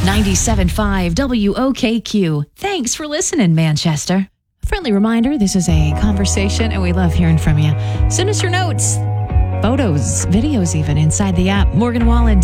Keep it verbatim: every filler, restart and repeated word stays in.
ninety-seven point five W O K Q. Thanks for listening, Manchester. Friendly reminder, this is a conversation and we love hearing from you. Send us your notes, photos, videos even inside the app. Morgan Wallen.